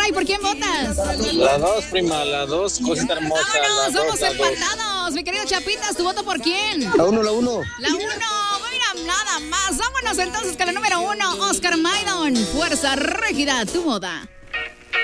Ray, ¿por quién votas? La 2, prima, la 2, cosita hermosa. ¡Vámonos! La ¡Somos dos, la dos. empatados! Mi querido Chapitas, ¿tu voto por quién? La 1, la 1. La 1. Mira, nada más. Vámonos entonces con la número 1, Oscar Maidon. Fuerza Régida, tu moda.